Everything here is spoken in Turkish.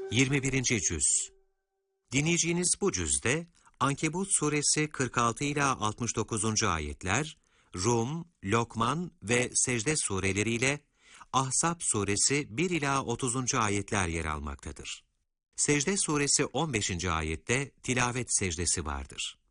21. Cüz. Dinleyeceğiniz bu cüzde Ankebut suresi 46 ila 69. ayetler, Rum, Lokman ve Secde sureleriyle Ahzab suresi 1 ila 30. ayetler yer almaktadır. Secde suresi 15. ayette tilavet secdesi vardır.